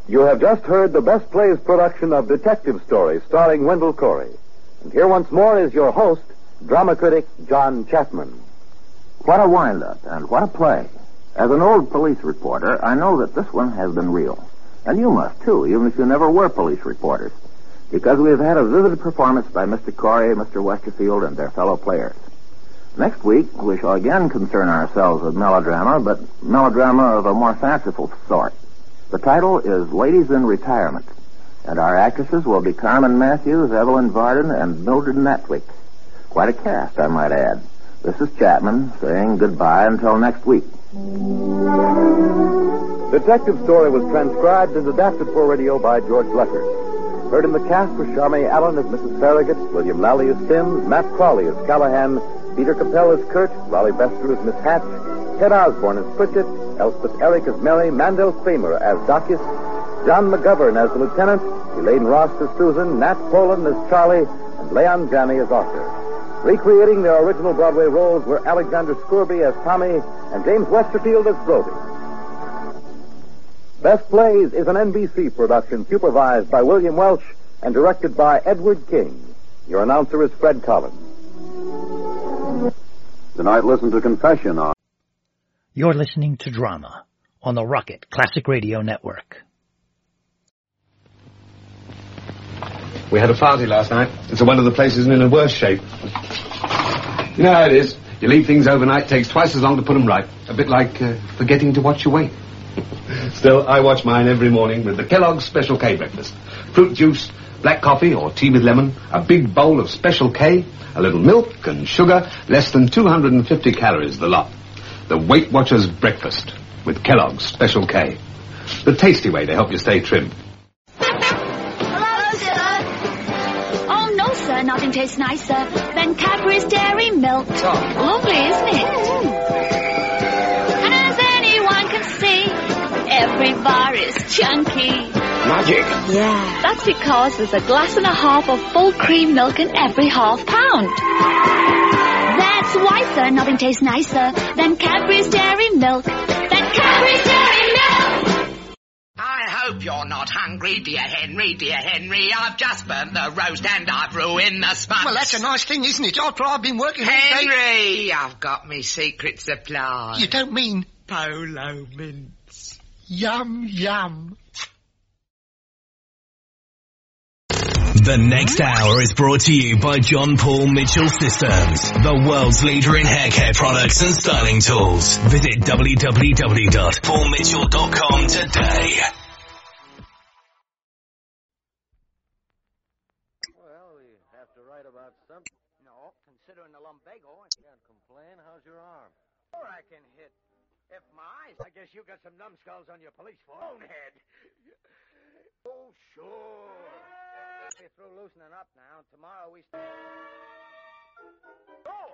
You have just heard the Best Plays production of Detective Story, starring Wendell Corey. And here once more is your host, drama critic John Chapman. What a wind-up, and what a play. As an old police reporter, I know that this one has been real. And you must, too, even if you never were police reporters. Because we have had a vivid performance by Mr. Corey, Mr. Westerfield, and their fellow players. Next week, we shall again concern ourselves with melodrama, but melodrama of a more fanciful sort. The title is Ladies in Retirement, and our actresses will be Carmen Matthews, Evelyn Varden, and Mildred Natwick. Quite a cast, I might add. This is Chapman saying goodbye until next week. Detective Story was transcribed and adapted for radio by George Leffert. Heard in the cast were Charmaine Allen as Mrs. Farragut, William Lally as Sims, Matt Crawley as Callahan, Peter Capell as Kurt, Raleigh Bester as Miss Hatch, Ted Osborne as Pritchett, Elspeth Eric as Mary, Mandel Kramer as Docus, John McGovern as the Lieutenant, Elaine Ross as Susan, Nat Poland as Charlie, and Leon Janney as Arthur. Recreating their original Broadway roles were Alexander Scourby as Tommy and James Westerfield as Brody. Best Plays is an NBC production supervised by William Welch and directed by Edward King. Your announcer is Fred Collins. Tonight, listen to Confession on... You're listening to Drama on the Rocket Classic Radio Network. We had a party last night. It's one of the places in a worse shape. You know how it is. You leave things overnight, takes twice as long to put them right. A bit like forgetting to watch your weight. Still, I watch mine every morning with the Kellogg's Special K breakfast. Fruit juice, black coffee or tea with lemon, a big bowl of Special K, a little milk and sugar, less than 250 calories the lot. The Weight Watchers breakfast with Kellogg's Special K. The tasty way to help you stay trim. Hello, sir. Oh, no, sir. Nothing tastes nicer than Cadbury's Dairy Milk. Oh. Lovely, isn't it? And as anyone can see, every bar is chunky. Magic. Yeah. That's because there's a glass and a half of full cream milk in every half pound. That's why, sir, nothing tastes nicer than Cadbury's Dairy Milk. Cadbury's Dairy Milk! I hope you're not hungry, dear Henry, dear Henry. I've just burnt the roast and I've ruined the sponge. Well, that's a nice thing, isn't it? After I've been working all day... Henry, I've got me secret supply. You don't mean... Polo mints. Yum, yum. The next hour is brought to you by John Paul Mitchell Systems, the world's leader in hair care products and styling tools. Visit www.paulmitchell.com today. Well, we have to write about something. No, considering the lumbago, I Can't complain. How's your arm? Or I can hit. If my eyes... I guess you got some numbskulls on your police force. Bonehead. Oh, sure. We're through loosening up now. Tomorrow we... Oh!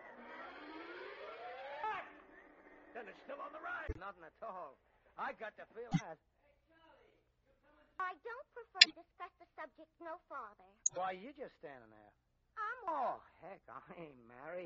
Then it's still on the rise. Nothing at all. I got the feeling... I don't prefer to discuss the subject no farther. Why, you just standing there. Oh, heck, I ain't married.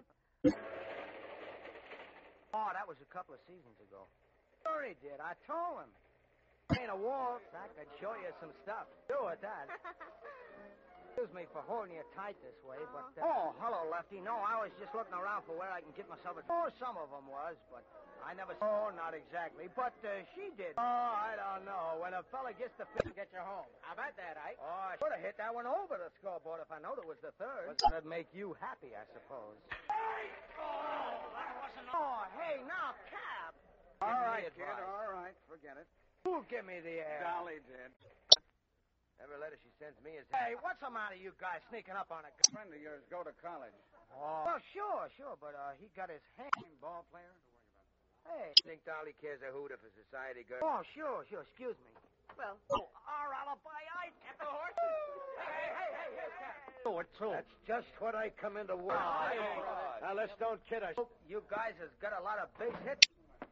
Oh, that was a couple of seasons ago. Sure he did. I told him. Ain't a waltz. I could show you some stuff. Do it, that. Excuse me for holding you tight this way, but... Oh, hello, Lefty. No, I was just looking around for where I can get myself a... Oh, some of them was, but I never... Oh, not exactly. But she did. Oh, I don't know. When a fella gets the fit, get you home. How about that, Ike? Oh, I should have hit that one over the scoreboard if I knowed it was the third. That'd make you happy, I suppose. Oh, that wasn't... Oh, hey, now, Cap. All right, kid, all right. Forget it. Who'll give me the air? Dolly did. Every letter she sends me is... Hey, what's the matter, you guys sneaking up on a friend of yours go to college? Oh, well, sure, but he got his hand... Ball player? Hey. Think Dolly cares a hoot if a society girl... Oh, sure, excuse me. Well, our alibi, I get the horses. Hey. Oh, it's so. That's just what I come into work. Now, let's don't kid us. You guys has got a lot of base hits.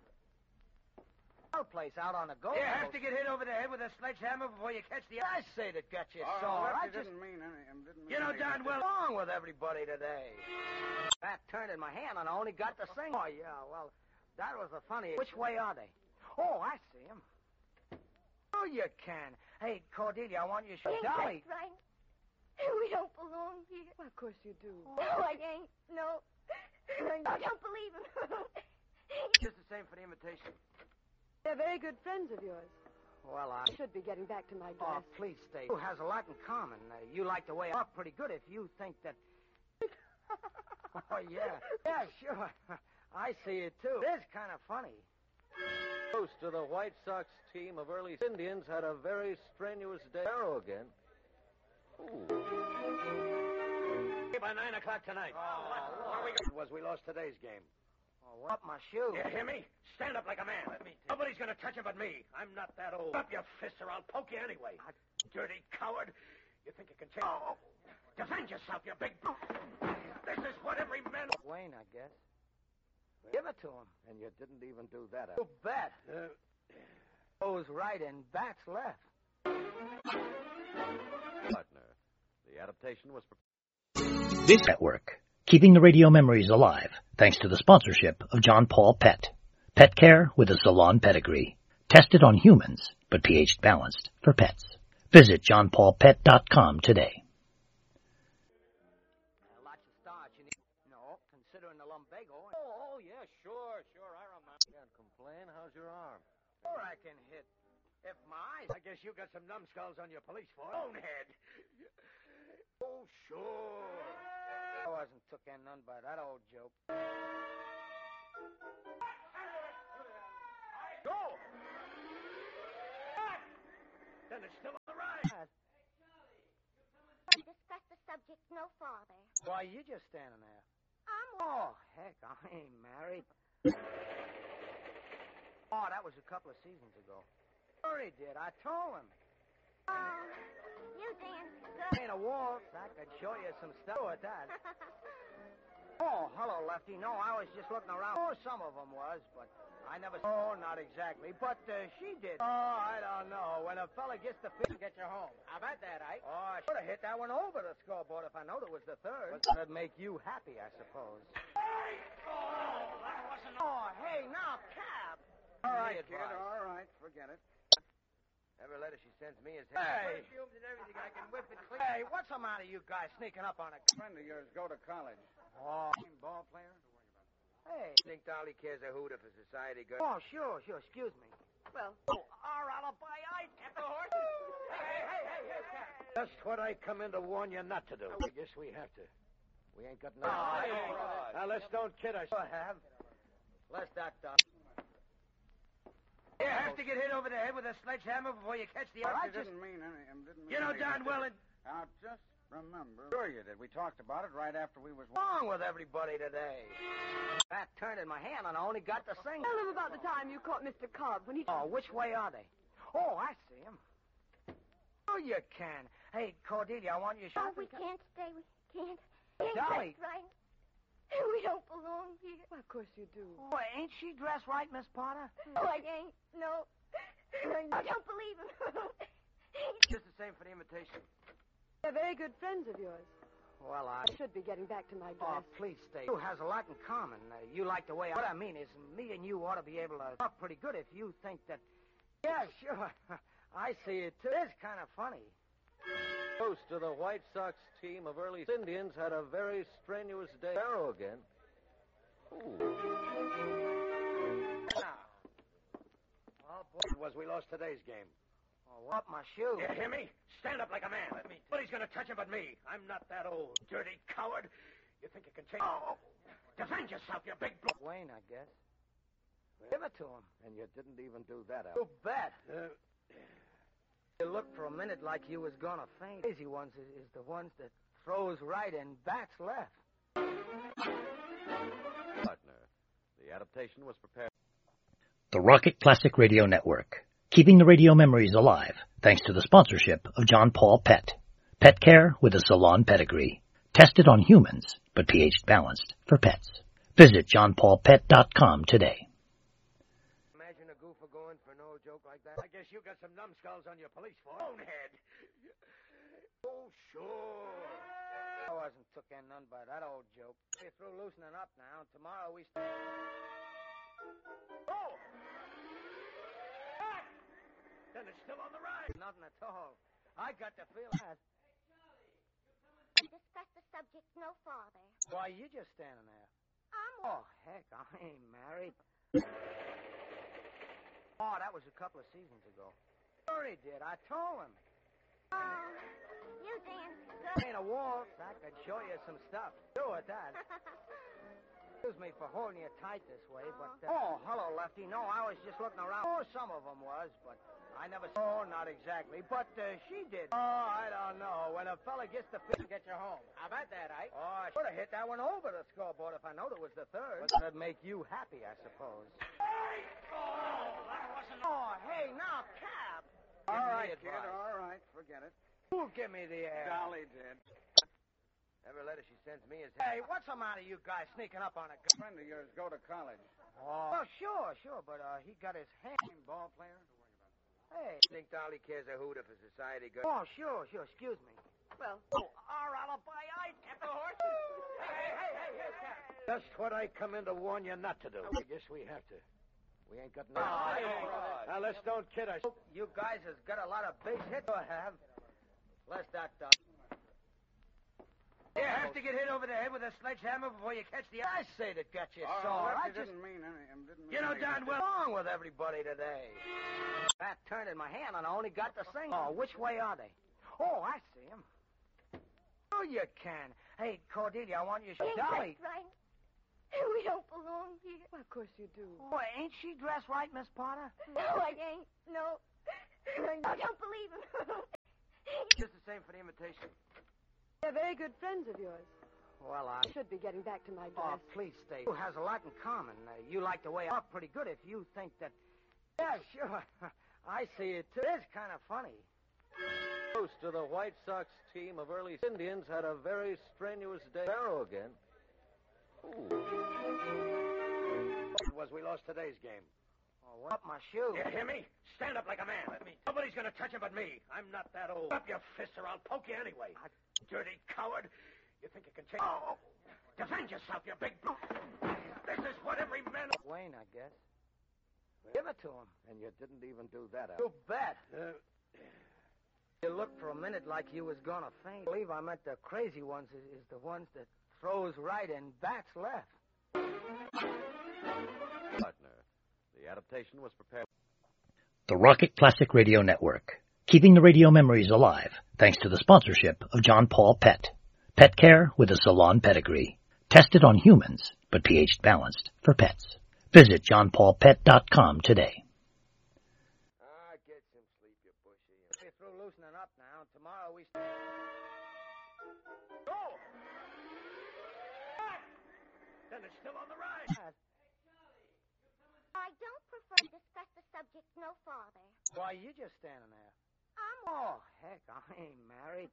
Place out on the go. You have to get hit over the head with a sledgehammer before you catch the... I say that got you sore. I didn't mean anything. You know darn well what's wrong with everybody today. That turned in my hand and I only got the thing. Oh, yeah, well, that was the funny... Which way are they? Oh, I see them. Oh, Sure you can. Hey, Cordelia, I want you to show Ain't Dolly. that right? We don't belong here. Well, of course you do. No, I ain't. No. I don't believe him. Just the same for the invitation. They're very good friends of yours. Well, I should be getting back to my Oh, dress. please stay. Who has a lot in common. You like the way I look pretty good if you think that... Oh, yeah. Yeah, sure. I see it, too. It is kind of funny. Host of the White Sox team of early Indians had a very strenuous day. Arrow again. By 9 o'clock tonight. We lost today's game. Oh, up my shoe. You hear me? Stand up like a man. Nobody's going to touch it but me. I'm not that old. Drop your fists or I'll poke you anyway. Dirty coward. You think you can change? Oh. Defend yourself, you big... This is what every man... Wayne, I guess. Give it to him. And you didn't even do that. You bet. Goes right and bats left. Partner. The adaptation was... This network, keeping the radio memories alive, thanks to the sponsorship of John Paul Pet. Pet care with a salon pedigree. Tested on humans, but pH balanced for pets. Visit johnpaulpet.com today. Lots of starch. No, considering the lumbago. Oh, yeah, sure, I remember. Can't complain. How's your arm? Sure I can hit. If my eyes... I guess you got some numbskulls on your police force. Bonehead. Oh, sure. I wasn't took in none by that old joke. Go! Then it's still on the rise. Discuss the subject no farther. Why, you just standing there. Oh, heck, I ain't married. Oh, that was a couple of seasons ago. Sure he did. I told him. You dance Ain't a waltz. I could show you some stuff with that. Oh, hello, Lefty. No, I was just looking around. Oh, some of them was, but I never... Oh, not exactly. But she did. Oh, I don't know. When a fella gets the fish, get you home. How about that, Ike? Oh, I should have hit that one over the scoreboard if I knowed it was the third. But that'd make you happy, I suppose. Oh, that wasn't... Oh, hey, now, Cap. All right, kid. All right, forget it. Every letter she sends me is... Hey! Perfumes and everything. I can whip it clean. Hey, what's the matter, you guys sneaking up on a... Friend of yours go to college. Oh. Ball player? Hey. Think Dolly cares a hoot if a society goes... Oh, sure. Excuse me. Well, our alibi, I kept the horse. Hey, Cap. Just what I come in to warn you not to do. I guess we have to. We ain't got no... Now, let's don't kid us. I have. Less that, You have to get hit over the head with a sledgehammer before you catch the I oxygen. didn't mean anything. You know darn well it... Now, just remember... Sure you did. We talked about it right after we was... What's wrong with everybody today? That turned in my hand and I only got the thing. Tell them about the time you caught Mr. Cobb when he... Oh, which way are they? Oh, I see him. Oh, you can. Hey, Cordelia, I want you to... Oh, we can't stay. We can't. Ain't Dolly. that right? We don't belong here. Well, of course you do. Oh, ain't she dressed right, Miss Potter? No, I ain't. No. I don't believe him. Just the same for the invitation. They're very good friends of yours. Well, I should be getting back to my Oh, dress. please stay. You has a lot in common. You like the way What I mean is, me and you ought to be able to talk pretty good if you think that... Yeah, sure. I see it, too. It is kind of funny. Host of the White Sox team of early Indians had a very strenuous day. Arrow again. Oh, boy. We lost today's game. Oh, up my shoe. You hear me? Stand up like a man. Nobody's going to touch it but me. I'm not that old. Dirty coward. You think you can change... Oh. Defend yourself, you big... Wayne, I guess. Give it to him. And you didn't even do that, Al. You bet. You looked for a minute like you was gonna faint. Crazy ones is the ones that throws right and bats left. Partner. The adaptation was prepared. The Rocket Classic Radio Network, keeping the radio memories alive, thanks to the sponsorship of John Paul Pet. Pet care with a salon pedigree. Tested on humans, but pH balanced for pets. Visit johnpaulpet.com today. Imagine a goofer going for no joke like that. I guess you got some numbskulls on your police force. Bonehead. Oh, sure. I wasn't took in none by that old joke. We're through loosening up now, and tomorrow we... Oh! Then it's still on the rise. Nothing at all. I got the feeling. Discuss the subject no farther. Why, you just standing there. Oh, heck, I ain't married. Oh, that was a couple of seasons ago. Sure he did. I told him. Oh, you dance good. Ain't a waltz. I could show you some stuff. Do at that. Excuse me for holding you tight this way, but... Oh, hello, Lefty. No, I was just looking around. Oh, some of them was, but I never... Oh, not exactly. But she did. Oh, I don't know. When a fella gets the fish, get you home. How about that, Ike? Oh, I should have hit that one over the scoreboard if I knowed it was the third. But that'd make you happy, I suppose. Hey! Oh, that wasn't... Oh, hey, now, Cap. All right, kid, all right. Forget it. Who'll give me the air? Dolly did. Every letter she sends me is... Hey, what's the matter, you guys sneaking up on a... A friend of yours go to college. Oh, sure, but he got his hand... Ball player? Don't worry about it. Hey. You think Dolly cares a hoot if a society goes... Oh, sure, excuse me. Well, our alibi, I kept the horses. Hey, Cap. Just what I come in to warn you not to do. I guess we have to. We ain't got no... Now, let's don't kid us. You guys has got a lot of base hits to have. Less that, You have to get hit over the head with a sledgehammer before you catch the... I say that got you sore. I just... didn't mean anything. You know darn well what's wrong with everybody today. That turned in my hand and I only got the thing. Oh, which way are they? Oh, I see them. Oh, you can. Hey, Cordelia, I want you to... Dolly. That's right. We don't belong here. Well, of course you do. Oh, ain't she dressed right, Miss Potter? No, I ain't. No. I don't believe him. Just the same for the invitation. They're very good friends of yours. Well, I... should be getting back to my Oh, dress. please stay. You has a lot in common. You like the way I look pretty good if you think that... Yeah, sure. I see it, too. It's kind of funny. Host of the White Sox team of early Indians had a very strenuous day. Barrow again. Was we lost today's game. Oh, what? Up my shoe. You hear me? Stand up like a man. Nobody's going to touch him but me. I'm not that old. Up your fists or I'll poke you anyway. Dirty coward. You think you can change... Oh! Defend yourself, you big... This is what every man... Wayne, I guess. Give it to him. And you didn't even do that, Al. You bet. You looked for a minute like you was gonna faint. I believe I meant the crazy ones is the ones that throws right and bats left. Partner. The adaptation was prepared... The Rocket Classic Radio Network, keeping the radio memories alive thanks to the sponsorship of John Paul Pet. Pet care with a salon pedigree. Tested on humans, but pH balanced for pets. Visit johnpaulpet.com today. Get some sleep, you bushy. We're through loosening up now. Tomorrow we... Go! Then it's still on the rise. I don't prefer to discuss the subject no farther. Why, you just standing there. Oh, heck, I ain't married.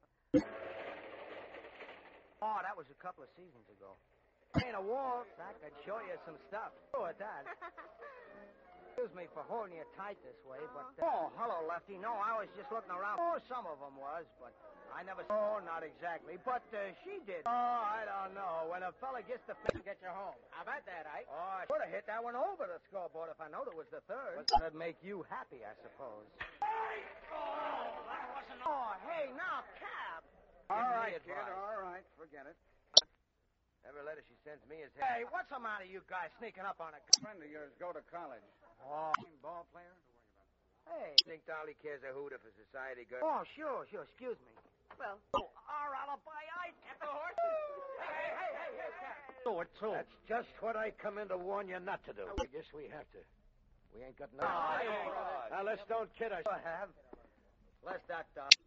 Oh, that was a couple of seasons ago. Ain't a waltz. I could show you some stuff. Do at that. Excuse me for holding you tight this way, but... Oh, hello, Lefty. No, I was just looking around. Oh, some of them was, but I never... Oh, not exactly. But she did. Oh, I don't know. When a fella gets the fish, get you home. How about that, Ike? Oh, I should have hit that one over the scoreboard if I knowed it was the third. But that'd make you happy, I suppose. Hey! Oh, that wasn't... Oh, hey, now, Cap. All right, kid, all right. Forget it. Every letter she sends me is... Hey, what's the matter, you guys sneaking up on a... A friend of yours go to college. Oh. Ball player? Don't worry about it. Hey. You think Dolly cares a hoot if a society goes... Oh, sure. Excuse me. Well, our alibi, I kept the horses. Hey, Cap. Do it, too. That's just what I come in to warn you not to do. I guess we have to. We ain't got no... Now, let's don't kid us. Less that,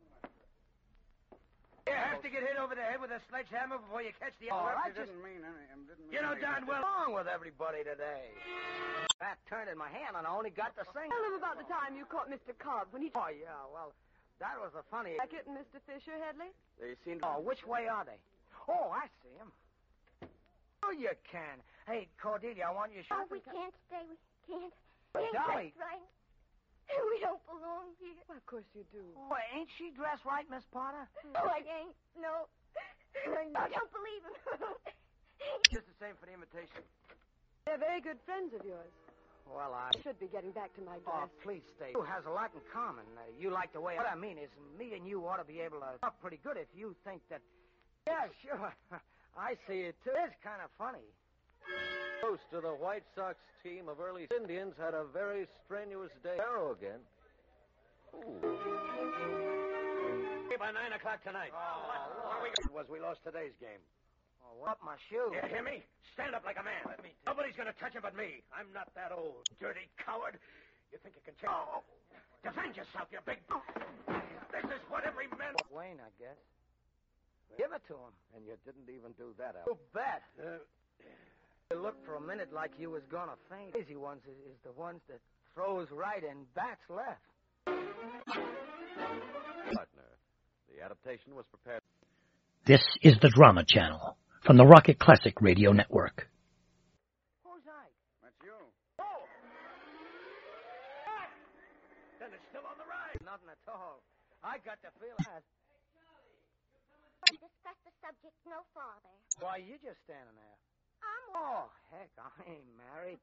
You have to get hit over the head with a sledgehammer before you catch the... Oh, I didn't mean anything. You know darn well what's wrong with everybody today. That turned in my hand and I only got the thing. Tell them about the time you caught Mr. Cobb when he... Oh, yeah, well, that was a funny... Like it and Mr. Fisher, Headley? They seem to... Oh, which way are they? Oh, I see them. Oh, you can. Hey, Cordelia, I want you to... Oh, we can't stay. We can't. Dolly. That's right. We don't belong here. Well, of course you do. Oh, ain't she dressed right, Miss Potter? No, I ain't. No. I don't believe him. Just the same for the invitation. They're very good friends of yours. Well, I should be getting back to my Oh, desk. please stay. You has a lot in common. You like the way... What I mean is, me and you ought to be able to talk pretty good if you think that... Yeah, sure. I see it, too. It's kind of funny. Host of the White Sox team of early Indians had a very strenuous day. Arrow again. By 9 o'clock tonight. We lost today's game. Oh, up my shoe. You hear me? Stand up like a man. Nobody's going to touch him but me. I'm not that old. Dirty coward. You think you can change? Oh. Defend yourself, you big... This is what every man... Wayne, I guess. Give it to him. And you didn't even do that, Al. You bet. It looked for a minute like you was going to faint. Easy ones is the ones that throws right and bats left. Partner, the adaptation was prepared... This is the Drama Channel from the Rocket Classic Radio Network. Who's I? That's you. Oh! Then it's still on the rise. Nothing at all. I got the feeling... Discuss the subject no farther. Why, you just standing there. I'm... Oh, heck, I ain't married.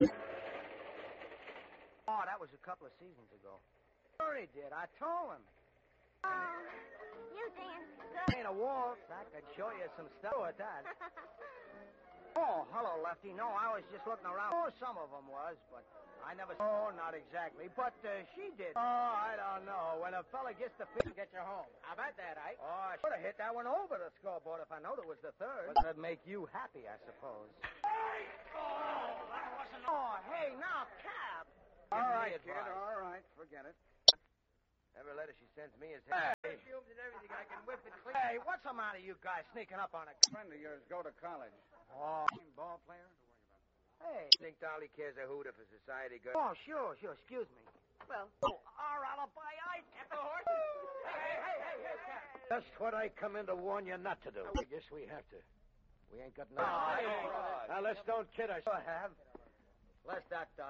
Oh, that was a couple of seasons ago. Sure he did. I told him. You dance good. Ain't a waltz. I could show you some stuff with that. Oh, hello, Lefty. No, I was just looking around. Oh, some of them was, but I never... Oh, not exactly. But she did. Oh, I don't know. When a fella gets the fish, get you home. How about that, Ike? Oh, I should have hit that one over the scoreboard if I knowed it was the third. But that'd make you happy, I suppose. Hey! Oh, that wasn't... Oh, hey, now, Cap. All Give me right, kid. advice. All right. Forget it. Every letter she sends me is... Hey. Perfumes and everything. I can whip it clean. Hey, what's the matter, you guys sneaking up on a... Friend of yours go to college. Oh, Ball player? hey. Think Dolly cares a hoot if a society girl... Oh, sure. Excuse me. Well, Our alibi, I kept the horses. Hey, Cap. Just what I come in to warn you not to do. I guess we have to. We ain't got no... Now, let's don't kid us. I have. Let's that done.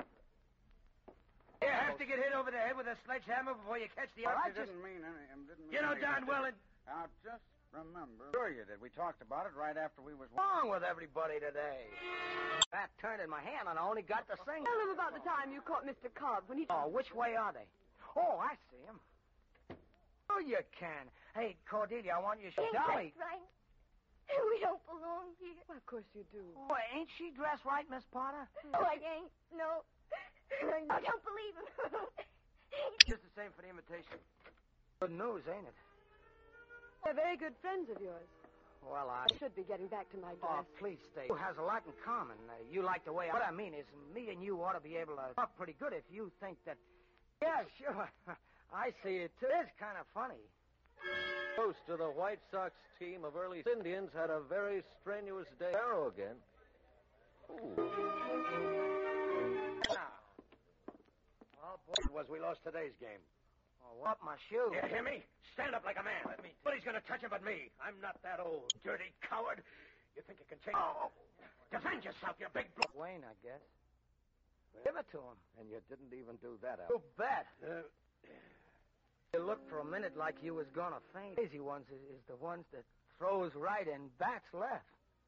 You have to get hit over the head with a sledgehammer before you catch the... I didn't mean any... You know darn well it... Now, just remember... Sure you did. We talked about it right after we was... What's wrong with everybody today? That turned in my hand and I only got the thing. tell him about the time you caught Mr. Cobb when he... Oh, which way are they? Oh, I see him. Oh, you can. Hey, Cordelia, I want you to... Dolly. That's right. We don't belong here. Well, of course you do. Oh, ain't she dressed right, Miss Potter? No, I ain't. No. I don't believe him. Just the same for the invitation. Good news, ain't it? They're very good friends of yours. Well, I... should be getting back to my Oh, desk. please stay. You has a lot in common. You like the way... What I mean is, me and you ought to be able to talk pretty good if you think that... Yeah, sure. I see it, too. It's kind of funny. Host of the White Sox team of early Indians had a very strenuous day. Arrow again. Oh, boy. We lost today's game. Oh, up my shoe. You hear me? Stand up like a man. Nobody's going to touch him but me. I'm not that old. Dirty coward. You think you can change? Oh. Defend yourself, you big... Wayne, I guess. Give it to him. And you didn't even do that, Al. You bet. It looked for a minute like you was going to faint. Easy ones is the ones that throws right and bats left.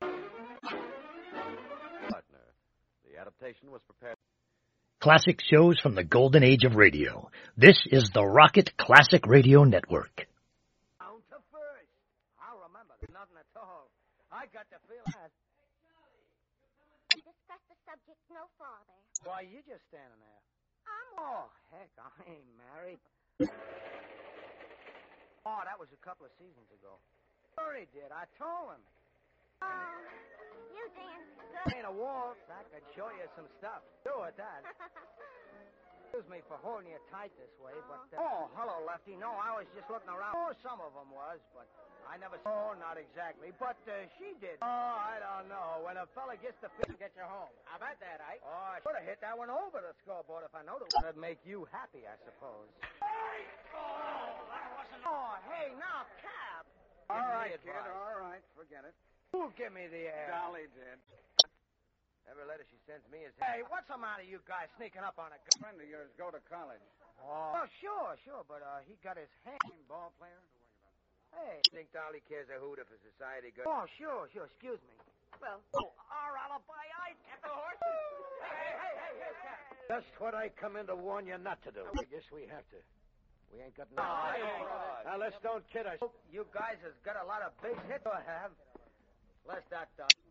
Partner, the adaptation was prepared... Classic shows from the golden age of radio. This is the Rocket Classic Radio Network. Down to first. I'll remember. Nothing at all. I got the feeling... Discuss the subject no farther. Why, you just standing there. I'm... Oh, heck, I ain't married. Oh, that was a couple of seasons ago. Sure he did. I told him. You dance good. Ain't a waltz. I could show you some stuff. Do at that. Excuse me for holding you tight this way, but... Oh, hello, Lefty. No, I was just looking around. Oh, some of them was, but I never... Oh, not exactly. But she did. Oh, I don't know. When a fella gets the fish, get you home. How about that, Ike? Oh, I should have hit that one over the scoreboard if I knowed it. That'd make you happy, I suppose. Hey! Oh, that wasn't... Oh, hey, now, Cap. All right, kid. All right. Forget it. Who give me the air? Dolly did. Every letter she sends me is... Hey, what's the matter, you guys sneaking up on a... Friend of yours go to college. Oh, sure, but he got his hand... Ball player? Hey. Think Dolly cares a hoot if a society girl... Oh, sure, excuse me. Well, our alibi, I kept the horses. Hey, Just what I come in to warn you not to do. I guess we have to. We ain't got no... Now, let's don't kid us. You guys has got a lot of big hits to have. Less that,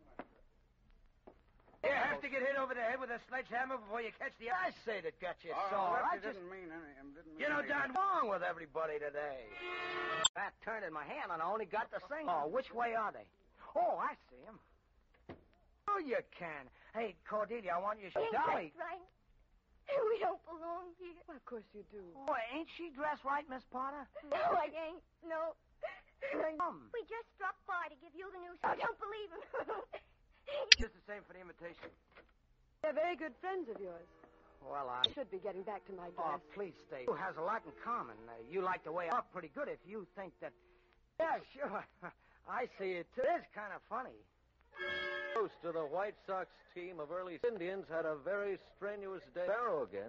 You have to get hit over the head with a sledgehammer before you catch the... I say that got you sore. I just... didn't mean anything. You know, Don, wrong with everybody today. Bat turned in my hand and I only got the thing. Oh, which way are they? Oh, I see them. Oh, you can. Hey, Cordelia, I want you to... Dolly. Right. We don't belong here. Well, of course you do. Oh, ain't she dressed right, Miss Potter? No, I ain't. No. We just dropped by to give you the news. I don't believe him. Just the same for the invitation. They're very good friends of yours. Well, I... should be getting back to my Oh, dress. please stay. You has a lot in common. You like the way I look pretty good if you think that... Yeah, sure. I see it, too. It is kind of funny. Host of the White Sox team of early Indians had a very strenuous day. Barrow again.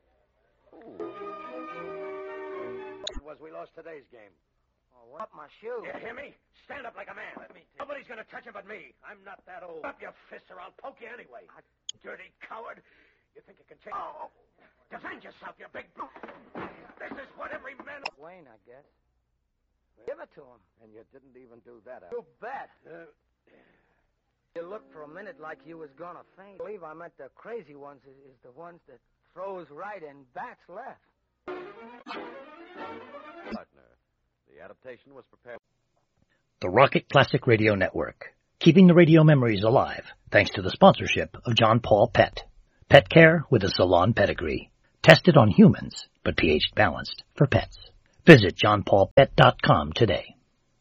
Was we lost today's game. Oh, what? Up my shoe. You hear me? Stand up like a man. Nobody's going to touch him but me. I'm not that old. Up your fists or I'll poke you anyway. Dirty coward. You think you can take... Oh! Defend yourself, you big... This is what every man... Wayne, I guess. Give it to him. And you didn't even do that, You bet. You looked for a minute like you was gonna faint. I believe I meant the crazy ones is the ones that throws right and bats left. Partner. The adaptation was prepared. The Rocket Classic Radio Network. Keeping the radio memories alive thanks to the sponsorship of John Paul Pet. Pet care with a salon pedigree. Tested on humans, but pH balanced for pets. Visit johnpaulpet.com today.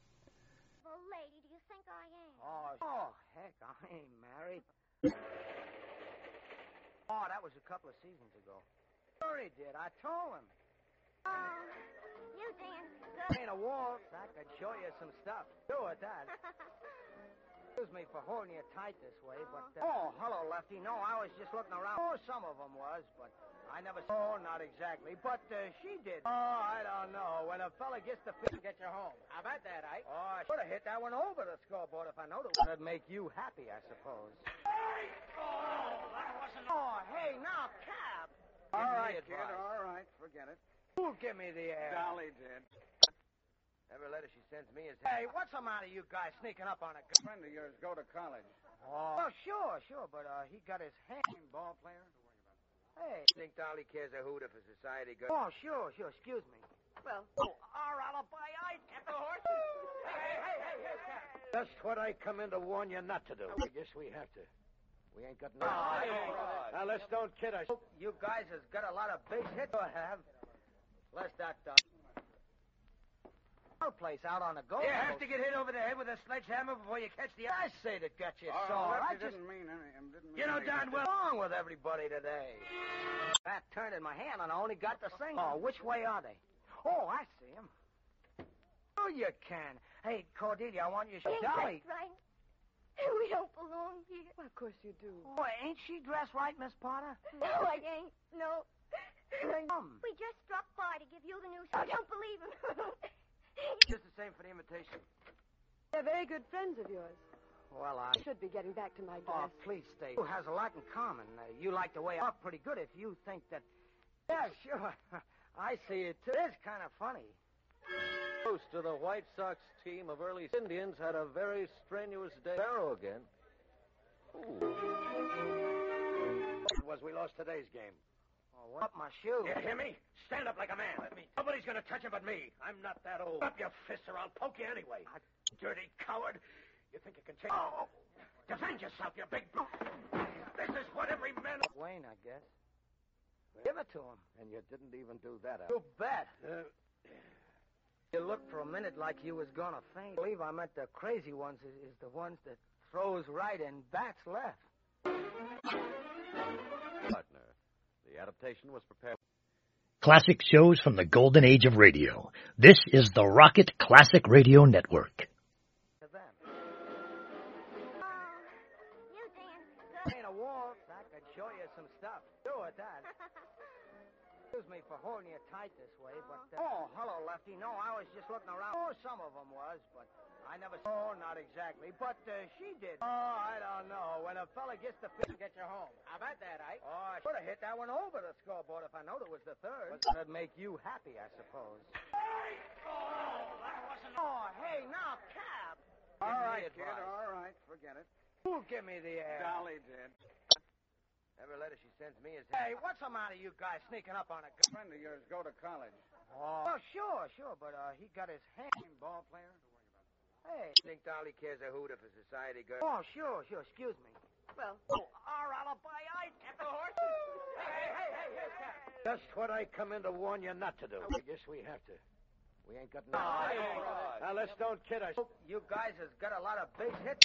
Oh, that was a couple of seasons ago. Sure he did. I told him. You dance good. Ain't a waltz. I could show you some stuff. Do it, that. Excuse me for holding you tight this way, but... Oh, hello, Lefty. No, I was just looking around. Oh, some of them was, but I never... Oh, not exactly. But she did. Oh, I don't know. When a fella gets the fish, get you home. How about that, Ike? Oh, I should have hit that one over the scoreboard if I knowed it. That'd make you happy, I suppose. Hey! Oh, that wasn't... Oh, hey, now, Cap. All right, kid. All right. Forget it. Who'll give me the air? Dolly did. Every letter she sends me is... Hey, what's the matter, you guys sneaking up on a... A friend of yours go to college. Oh, sure, but he got his hand... Ball player? Don't worry about it. Hey. Think Dolly cares a hoot if a society goes... Oh, sure, excuse me. Well, our alibi, I get the horses. Hey, Cap. Just what I come in to warn you not to do. I guess we have to. We ain't got no... Now, let's don't kid us. You guys has got a lot of big hits to have. Less that, place out on the go. You have to get hit over the head with a sledgehammer before you catch the... I say that got you sore. I just... didn't mean anything. You know, Don, what's wrong with everybody today? Bat turned in my hand and I only got the thing. Oh, which way are they? Oh, I see them. Oh, you can. Hey, Cordelia, I want you to... Dolly. Right. We don't belong here. Well, of course you do. Oh, ain't she dressed right, Miss Potter? No, I ain't. No. We just dropped by to give you the news. I don't believe him. Just the same for the invitation. They're very good friends of yours. Well, I... should be getting back to my Oh, dress. please stay. You has a lot in common. You like the way I look pretty good if you think that... Yeah, sure. I see it, too. It is kind of funny. Host of the White Sox team of early Indians had a very strenuous day. Barrow again. Was we lost today's game. Oh, up my shoe. You hear me? Stand up like a man. Nobody's going to touch him but me. I'm not that old. Up your fists or I'll poke you anyway. Dirty coward. You think you can take... Oh! Defend yourself, you big... This is what every man... Wayne, I guess. Give it to him. And you didn't even do that, You bet. You looked for a minute like you was gonna faint. I believe I meant the crazy ones is the ones that throws right and bats left. Partner. The adaptation was prepared... Classic shows from the golden age of radio. This is the Rocket Classic Radio Network. To them. You dance good. Ain't a waltz. I could show you some stuff. Do it, that. Excuse me for holding you tight this way, but... Oh, hello, Lefty. No, I was just looking around. Oh, some of them was, but I never saw. Oh, not exactly. But she did. Oh, I don't know. When a fella gets the fish, get you home. How about that, Ike? Oh, I should have hit that one over the scoreboard if I knowed it was the third. That'd make you happy, I suppose. Hey! Oh, that wasn't... Oh, hey, now, Cap. All right, kid, all right. Forget it. Who give me the air? Dolly did. Every letter she sends me is... Hey, what's the matter, you guys sneaking up on a Friend of yours go to college. Oh, sure, but he got his hand. Ball player? Hey. Think Dolly cares a hoot if a society girl... Oh, sure, excuse me. Well, our alibi, I get the horses. Hey, Cap. Just what I come in to warn you not to do. I guess we have to. We ain't got no... Now, let's don't kid us. You guys has got a lot of base hits.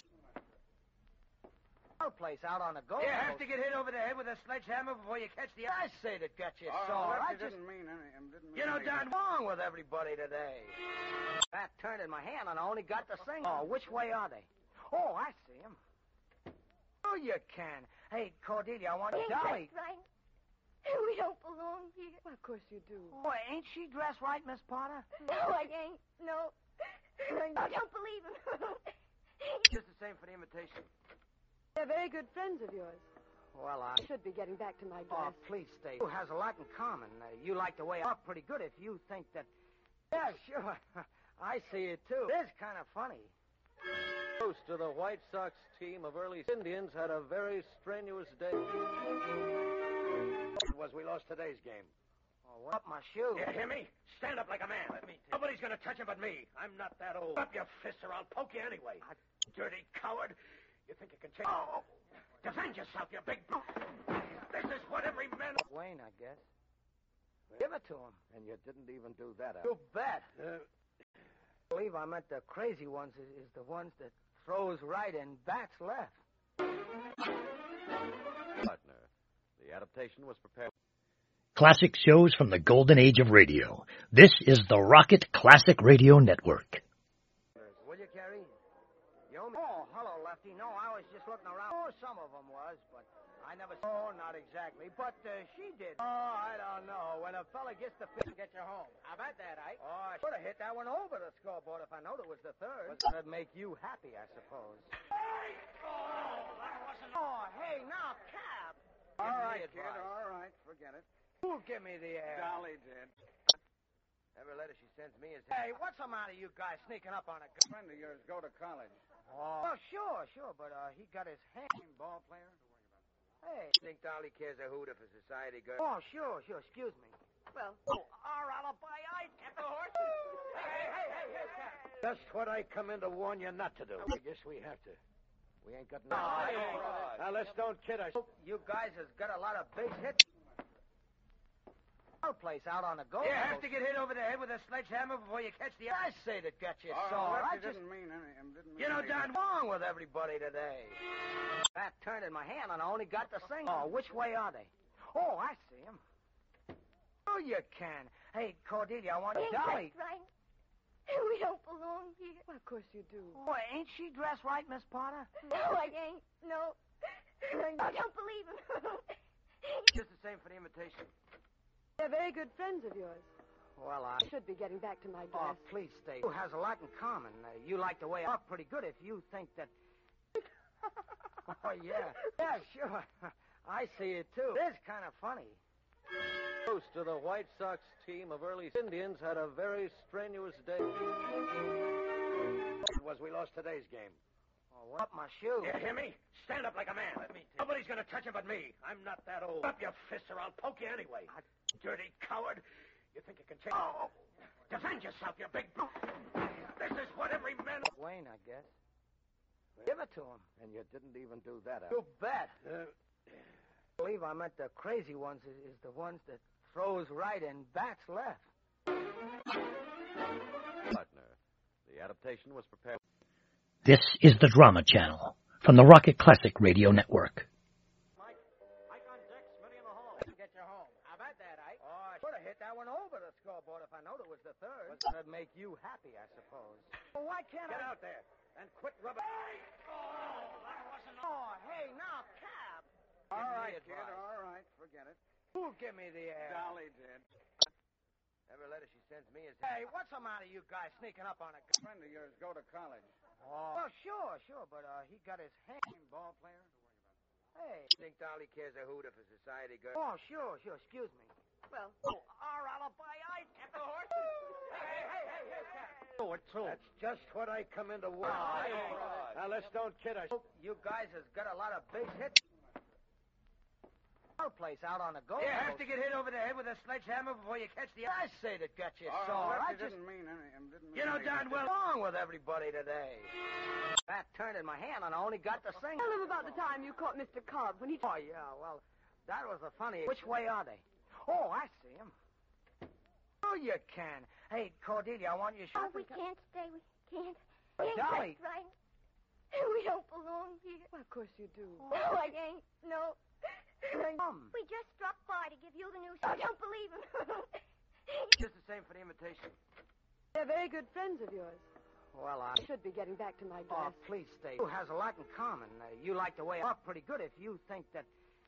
Place out on the goal. You have to get hit over the head with a sledgehammer before you catch the... I say that got you Oh, sore. I didn't mean anything. You know, Don, wrong with everybody today. Bat turned in my hand and I only got the thing. Oh, which way are they? Oh, I see them. Oh, you can. Hey, Cordelia, I want Dolly. That's right. We don't belong here. Well, of course you do. Oh, ain't she dressed right, Miss Potter? No, I ain't. No. I don't believe him. Just the same for the invitation. They're very good friends of yours. Well, I should be getting back to my Oh, dress. please stay. You has a lot in common. You like the way I talk pretty good if you think that... Yeah, sure. I see it, too. It is kind of funny. Host of the White Sox team of early Indians had a very strenuous day. We lost today's game. Oh, up my shoe. You hear me? Stand up like a man. Nobody's going to touch him but me. I'm not that old. Up your fists or I'll poke you anyway. Dirty coward. You think you can change... Oh! Defend yourself, you big... This is what every man... Wayne, I guess. Give it to him. And you didn't even do that. You bet. I believe I meant the crazy ones is the ones that throws right and bats left. Partner. The adaptation was prepared... Classic shows from the golden age of radio. This is the Rocket Classic Radio Network. Will you, Carrie? Oh, hello, Lefty. No, I was just looking around. Oh, some of them was, but I never saw. Oh, not exactly. But she did. Oh, I don't know. When a fella gets the fish, get you home. How about that, Ike? Oh, I should have hit that one over the scoreboard if I knowed it was the third. That'd make you happy, I suppose. Hey! Oh, that wasn't... Oh, hey, now, Cap. All right, kid, all right. Forget it. Who give me the air? Dolly did. Every letter she sends me is... Hey, what's the matter, you guys sneaking up on a... Friend of yours go to college. Oh, well, sure, but he got his hand. Ball player? Hey. Think Dolly cares a hoot if a society girl... Oh, sure, excuse me. Well, our alibi, I get the horses. Hey, Cap. Just what I come in to warn you not to do. I guess we have to. We ain't got no... Now, let's don't kid us. You guys has got a lot of base hits. Place out on the goal. You have to get hit over the head with a sledgehammer before you catch the... I say that got you Oh, sore. I didn't mean anything. You know, Don, wrong with everybody today. Bat turned in my hand and I only got the thing. Oh, which way are they? Oh, I see them. Oh, you can. Hey, Cordelia, I want Dolly. That's right. We don't belong here. Well, of course you do. Oh, ain't she dressed right, Miss Potter? No, I ain't. No. I don't believe him. Just the same for the invitation. They're very good friends of yours. Well, I should be getting back to my Oh, dress. please stay. You has a lot in common. You like the way I talk pretty good if you think that... Oh, yeah. Yeah, sure. I see it, too. It is kind of funny. Host of the White Sox team of early Indians had a very strenuous day. We lost today's game. Oh, up my shoe. You hear me? Stand up like a man. Nobody's going to touch him but me. I'm not that old. Up your fists or I'll poke you anyway. Dirty coward. You think you can change... Oh! Defend yourself, you big... This is what every man... Wayne, I guess. Give it to him. And you didn't even do that. You bet. I believe I meant the crazy ones is the ones that throws right and bats left. Partner. The adaptation was prepared... This is the Drama Channel from the Rocket Classic Radio Network. Mike on deck, Smitty in the hall. Get you home. How about that, Ike? Oh, I should have hit that one over the scoreboard if I knowed it was the third. That'd make you happy, I suppose. Well, why can't Get out there and quit rubbing... Hey! Oh, that wasn't... Oh, hey, now, Cap. All right, kid, all right. Forget it. Who give me the air? Dolly did. Every letter she sends me is... Hey, what's the matter, you guys sneaking up on a friend of yours go to college. Oh, well, sure, but he got his hand. Ball player? Hey. Think Dolly cares a hoot if a society girl... Oh, sure, excuse me. Well, our alibi, I get the horses. Hey. Oh, it's true. That's just what I come into work. Now, let's don't kid us. You guys has got a lot of base hits. Our place out on the go. You have to get hit over the head with a sledgehammer before you catch the... I say that got you Oh, sore. I didn't mean anything. You know darn well what's wrong with everybody today. That turned in my hand and I only got the thing. Tell him about the time you caught Mr. Cobb when he... Oh, yeah, well, that was the funny... Which way are they? Oh, I see him. Oh, you can. Hey, Cordelia, I want you to... Oh, we can't stay. We can't. Dolly. That's right. We don't belong here. Well, of course you do. No, I ain't. No. We just struck by to give you the news. I don't believe him. Just the same for the invitation. They're very good friends of yours. Well, I should be getting back to my Oh, dress. please stay. You has a lot in common. You like the way I look pretty good if you think that...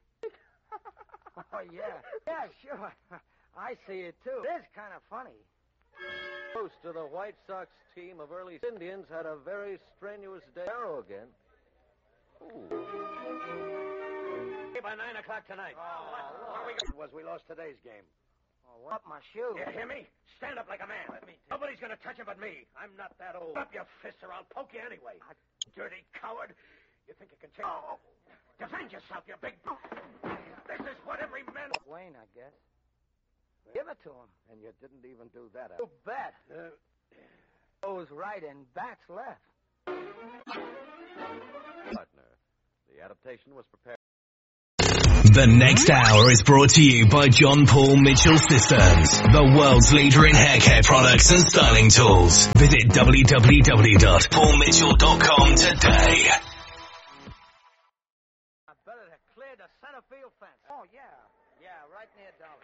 Oh, yeah. Yeah, sure. I see it, too. It is kind of funny. Host of the White Sox team of early Indians had a very strenuous day. Arrow again. By 9 o'clock tonight. We lost today's game. Oh, what my shoe? You hear me? Stand up like a man. Nobody's going to touch him but me. I'm not that old. Up your fists or I'll poke you anyway. Dirty coward. You think you can change... Oh. Defend yourself, you big... This is what every man... Wayne, I guess. Give it to him. And you didn't even do that. You bet. Goes right and bats left. Partner. The adaptation was prepared... The next hour is brought to you by John Paul Mitchell Systems, the world's leader in hair care products and styling tools. Visit www.paulmitchell.com today. I better to clear the center field fence. Oh, yeah. Yeah, right near Dolly.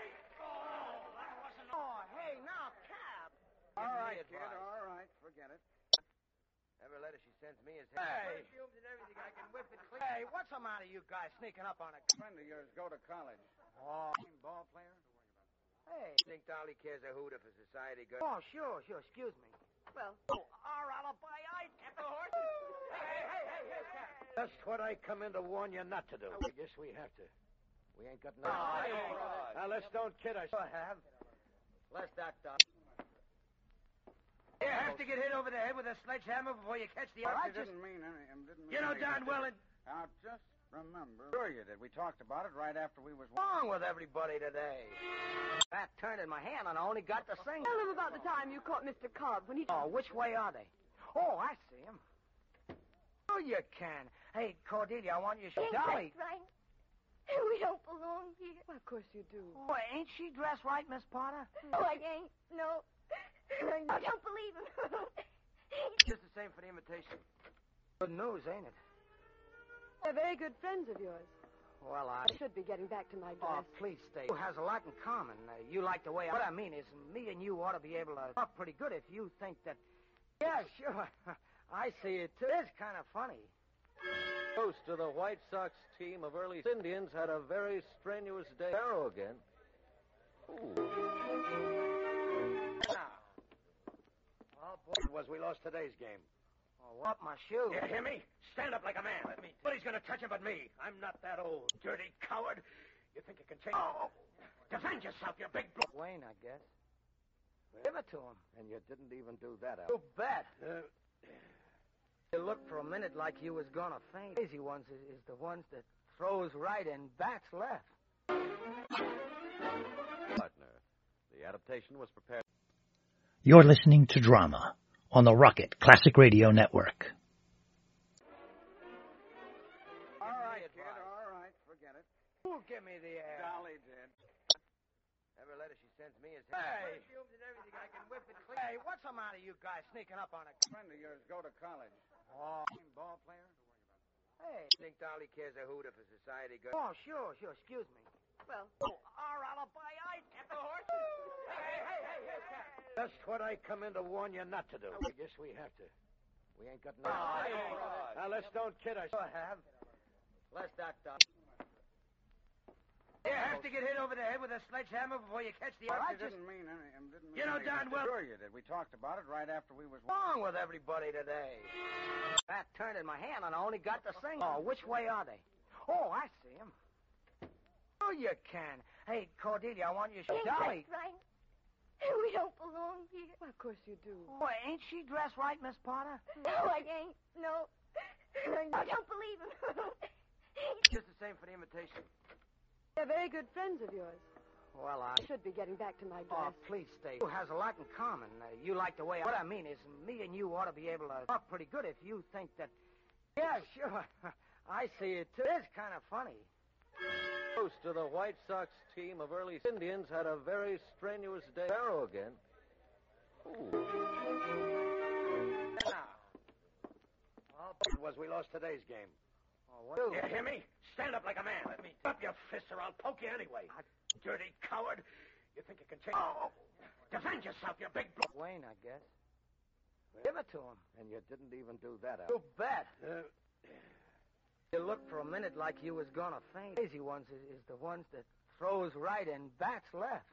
Oh, hey, now, Cab. All right, kid, all right. Forget it. Every letter she sends me is... Hey. Perfumes and everything. I can whip it clean. Hey, what's the matter, you guys sneaking up on a... Friend of yours go to college. Oh. Ball player? Hey. Think Dolly cares a hoot if a society girl... Oh, sure, excuse me. Well, our alibi, I get the horses. Hey. Just what I come in to warn you not to do. I guess we have to. We ain't got no... Now, let's don't kid us. I have. Let's that done. You have to get hit over the head with a sledgehammer before you catch the... I didn't mean anything. You know darn well it... Now, just remember... Sure you did. We talked about it right after we was... What's wrong with everybody today? That turned in my hand and I only got the thing. Tell him about the time you caught Mr. Cobb when he... Oh, which way are they? Oh, I see him. Oh, you can. Hey, Cordelia, I want you to... Dolly. That's right. We don't belong here. Well, of course you do. Oh, ain't she dressed right, Miss Potter? No, I ain't. No. I don't believe him. Just the same for the invitation. Good news, ain't it? They're very good friends of yours. Well, I should be getting back to my Oh, dress. please stay. You has a lot in common. You like the way... What I mean is, me and you ought to be able to talk pretty good if you think that... Yeah, sure. I see it, too. It is kind of funny. Host of the White Sox team of early Indians had a very strenuous day. Arrow again. Well, boy, we lost today's game. Oh, what my shoe? You hear me? Stand up like a man. Nobody's going to touch him but me. I'm not that old. Dirty coward. You think you can change... Oh. Defend yourself, you big... Wayne, I guess. Give it to him. And you didn't even do that, You bet. You looked for a minute like you was gonna faint. Crazy ones is the ones that throws right and bats left. Partner. The adaptation was prepared... You're listening to Drama on the Rocket Classic Radio Network. All right, kid, all right. Forget it. Who'll give me the air? Dolly did. Every letter she sends me is... Hey. Perfumes and everything. I can whip it clean. Hey, what's the matter, you guys sneaking up on a... Friend of yours go to college. Oh. Ball player? Hey. Think Dolly cares a hoot if a society girl... Oh, sure. Excuse me. Well, our alibi, I get the horses. Hey. Just what I come in to warn you not to do. I guess we have to. We ain't got no... Now, let's don't kid us. I have. Let's that done. You have have to get hit over the head with a sledgehammer before you catch the... I didn't mean any... You know darn well... Sure you did. We talked about it right after we was... What's wrong with everybody today? That turned in my hand and I only got the thing. Oh, which way are they? Oh, I see them. Oh, you can. Hey, Cordelia, I want you to... Dolly. That's right. We don't belong here. Well, of course you do. Boy, ain't she dressed right, Miss Potter? No, I ain't. No. I don't believe him. Just the same for the invitation. They're very good friends of yours. Well, I... should be getting back to my Oh, dress. please stay. You has a lot in common. You like the way... What I mean is, me and you ought to be able to talk pretty good if you think that... Yeah, sure. I see it, too. It's kind of funny. Host of the White Sox team of early Indians had a very strenuous day. Barrow again. Well, it was we lost today's game. Oh, what? You hear me? Stand up like a man. Let me up your fists or I'll poke you anyway. Dirty coward. You think you can change... Oh! Defend yourself, you big... Wayne, I guess. Give it to him. And you didn't even do that, You bet. You looked for a minute like you was gonna faint. Crazy ones is the ones that throws right and bats left.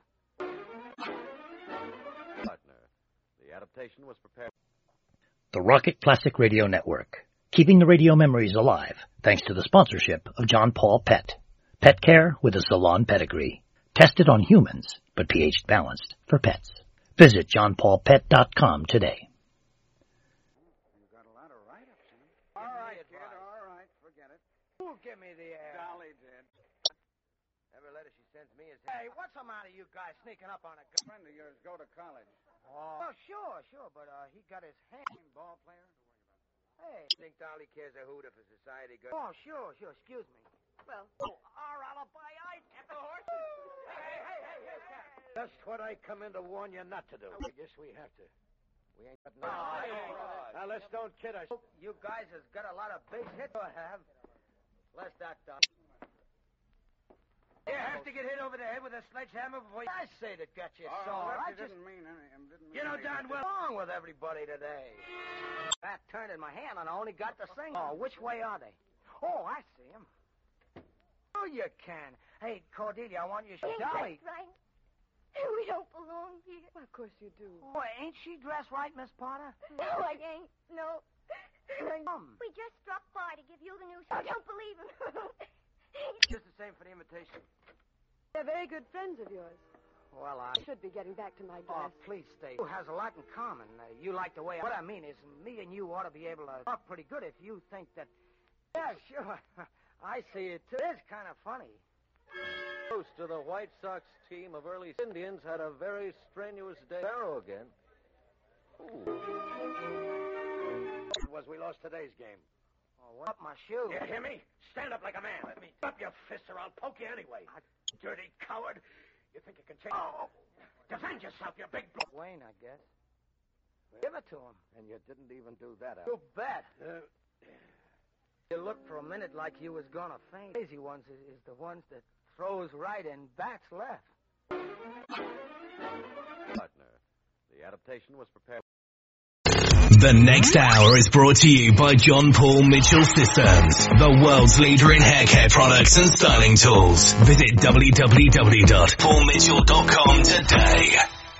Partner. The adaptation was prepared. The Rocket Classic Radio Network. Keeping the radio memories alive thanks to the sponsorship of John Paul Pet. Pet care with a salon pedigree. Tested on humans, but pH balanced for pets. Visit johnpaulpet.com today. You got a lot of write-ups, huh? All right, kid, all right. Forget it. Who'll give me the air? Dolly did. Every letter she sends me is... Hey, what's the matter, you guys sneaking up on a Friend of yours go to college. Oh, sure, but he got his hand... Ball player? Hey. Think Dolly cares a hoot if a society goes... Oh, sure, excuse me. Well, our alibi, I get the horses. Hey, Just what I come in to warn you not to do. I guess we have to. We ain't got no... Now, let's don't kid us. You guys has got a lot of big hits to have. Less that, You have to get hit over the head with a sledgehammer before you... I say that got you sore. I just... didn't mean any... You know darn well... What's wrong with everybody today? That turned in my hand and I only got the thing. Oh, which way are they? Oh, I see them. Oh, you can. Hey, Cordelia, I want you to... Dolly. That's right. We don't belong here. Well, of course you do. Boy, ain't she dressed right, Miss Potter? No, I ain't. No. We just dropped by to give you the news. I don't believe him. Just the same for the invitation. They're very good friends of yours. Well, I... should be getting back to my Oh, dress. please stay. You has a lot in common. You like the way... What I mean is, me and you ought to be able to talk pretty good if you think that... Yeah, sure. I see it, too. It's kind of funny. Host of the White Sox team of early Indians had a very strenuous day. Barrow again. It was we lost today's game. Oh, what? Up my shoe. You hear me? Stand up like a man. Let me up your fists or I'll poke you anyway. Dirty coward. You think you can change... Oh! Defend yourself, you big... Wayne, I guess. Give it to him. And you didn't even do that, You bet. You looked for a minute like you was gonna faint. Crazy ones is the ones that throws right and bats left. Partner. The adaptation was prepared... The next hour is brought to you by John Paul Mitchell Systems, the world's leader in hair care products and styling tools. Visit www.paulmitchell.com today.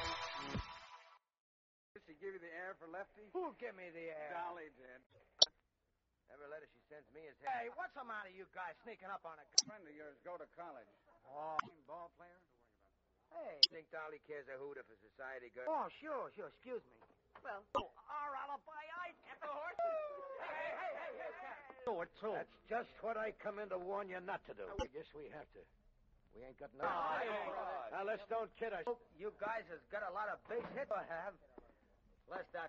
Did she give you the air for Lefty? Who'll give me the air? Dolly did. Every letter she sends me is... Hey, what's the matter, you guys sneaking up on a... Friend of yours go to college. Oh. Ball player? Hey. Think Dolly cares a hoot if a society goes... Oh, sure, excuse me. Well, our alibi, I get the horses. Hey. No, it's true. That's just what I come in to warn you not to do. I guess we have to. We ain't got no... Now, let's don't kid us. You guys has got a lot of big hits to have. Less that,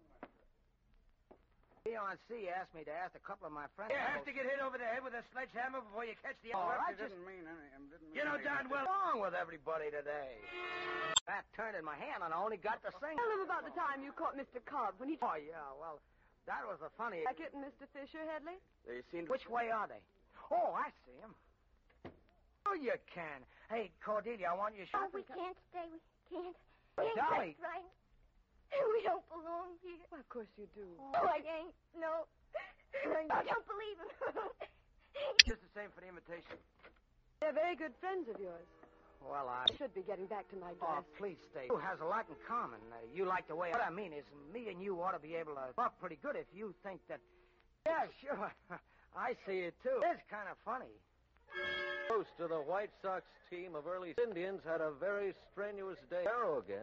C asked me to ask a couple of my friends... You have to get hit over the head with a sledgehammer before you catch the... Oh, I didn't mean any... You know darn well... What's wrong with everybody today? That turned in my hand and I only got the thing. tell him about the time you caught Mr. Cobb when he... Oh, yeah, well, that was a funny... Like it and Mr. Fisher, Headley? You seen... Which way are they? Oh, I see them. Oh, you can. Hey, Cordelia, I want you to... Oh, we can't stay. We can't. Dolly. That's right. We don't belong here. Well, of course you do. No, I ain't. No. I don't believe him. Just the same for the invitation. They're very good friends of yours. Well, I should be getting back to my Oh, desk. please stay. You has a lot in common. You like the way... What I mean is, me and you ought to be able to talk pretty good if you think that... Yeah, sure. I see it, too. It's kind of funny. Host of the White Sox team of early Indians had a very strenuous day. Arrow again.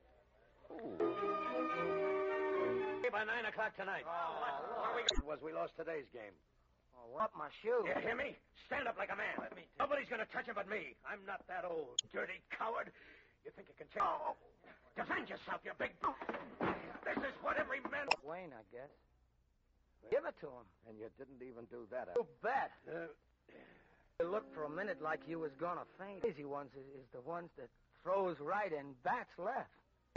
By 9 o'clock tonight. We lost today's game. Oh, what my shoe? You hear me? Stand up like a man. Nobody's going to touch him but me. I'm not that old. Dirty coward. You think you can change? Oh. Defend yourself, you big... This is what every man... Wayne, I guess. Give it to him. And you didn't even do that. You bet. You looked for a minute like you was gonna faint. Easy ones is the ones that throws right and bats left.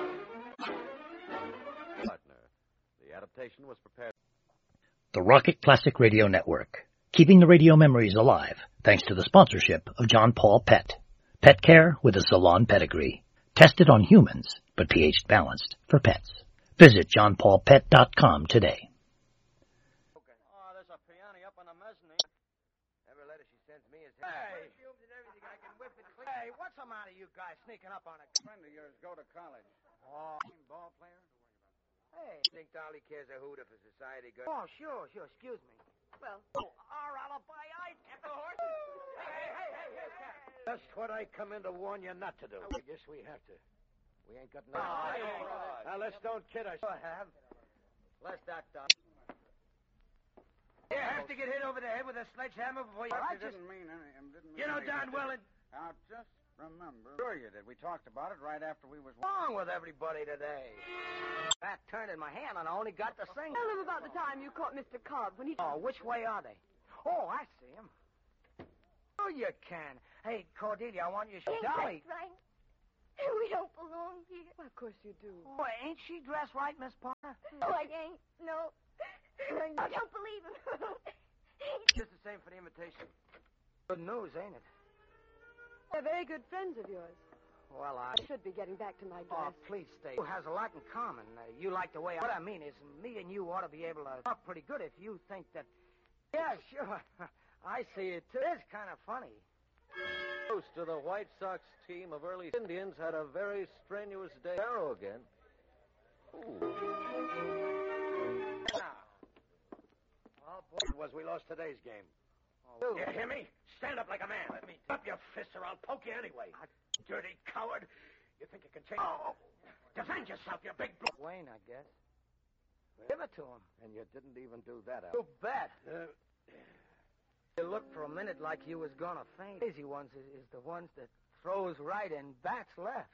Partner. The adaptation was prepared. The Rocket Classic Radio Network, keeping the radio memories alive thanks to the sponsorship of John Paul Pet. Pet care with a salon pedigree. Tested on humans, but pH balanced for pets. Visit johnpaulpet.com today. Okay. Oh, there's a piano up on the mezzanine. Every letter she sends me is... Hey! Hey, what's the matter, you guys sneaking up on a friend of yours go to college? Oh, Ball player? hey. Think Dolly cares a hoot if a society girl... Oh, sure. Excuse me. Well, our alibi, I kept the horse. Hey, Cat. Just what I come in to warn you not to do. I guess we have to. We ain't got no... Now, let's don't kid us. I have. Less that, You have to get hit over the head with a sledgehammer before you... I didn't mean anything. You know darn well it... Now, just remember... Sure you did. We talked about it right after we was... What's wrong with everybody today? Bat turned in my hand and I only got the thing. Tell them about the time you caught Mr. Cobb when he... Oh, which way are they? Oh, I see him. Oh, you can. Hey, Cordelia, I want you to... Dolly. That's right. We don't belong here. Well, of course you do. Oh, ain't she dressed right, Miss Parker? No, I ain't. No. I don't believe him. Just the same for the invitation. Good news, ain't it? They're very good friends of yours. Well, I should be getting back to my Oh, desk. please stay. You has a lot in common. You like the way... What I mean is, me and you ought to be able to talk pretty good if you think that... Yeah, sure. I see it, too. It's kind of funny. Host of the White Sox team of early Indians had a very strenuous day. Arrow again. Well, boy, We lost today's game. Oh, You hear me? Stand up like a man. Up your fists or I'll poke you anyway. Dirty coward. You think you can change... Oh. Defend yourself, you big... Wayne, I guess. Give it to him. And you didn't even do that, You bet. You looked for a minute like you was gonna faint. Easy ones is the ones that throws right and bats left.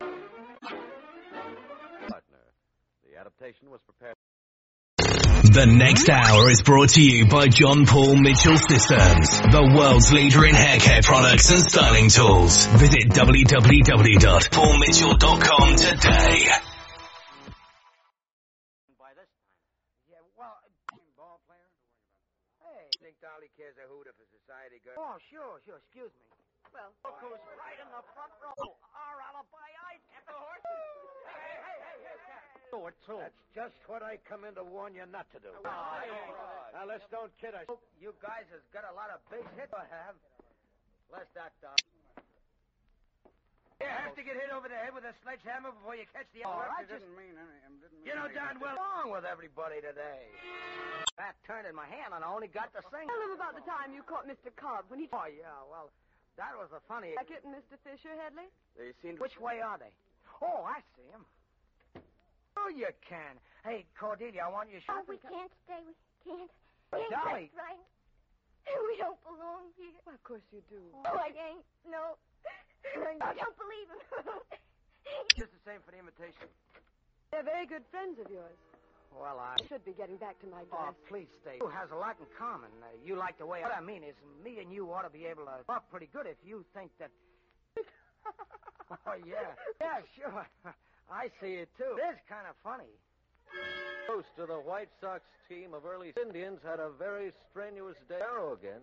Partner. The adaptation was prepared. The next hour is brought to you by John Paul Mitchell Systems, the world's leader in hair care products and styling tools. Visit www.paulmitchell.com today. By this time. Yeah, well, ball player? hey. Think Dolly cares a hoot if a society girl... Oh, sure. Excuse me. Well, look who's right in the front row. Our alibi, I kept the horse. Hey, Cat. Oh, it's so. That's just what I come in to warn you not to do. Now, let's don't kid us. You guys has got a lot of base hits. I have. Less that, You have to get hit over the head with a sledgehammer before you catch the... Oh, I I didn't mean anything. You know darn well... What's wrong with everybody today? Bat turned in my hand and I only got the thing. Tell them about the time you caught Mr. Cobb when he... Oh, yeah, well, that was a funny... Beckett and Mr. Fisher, Headley? They seem... Which way are they? Oh, I see him. Oh, you can. Hey, Cordelia, I want you to... Oh, we can't stay. We can't. Dolly. That's right. We don't belong here. Well, of course you do. Oh, I ain't. No. I don't believe him. Just the same for the invitation. They're very good friends of yours. Well, I should be getting back to my Oh, desk. please stay. You has a lot in common. You like the way... What I mean is, me and you ought to be able to talk pretty good if you think that... Oh, yeah. Yeah, sure. I see it, too. It is kind of funny. Host of the White Sox team of early Indians had a very strenuous day. Arrow again.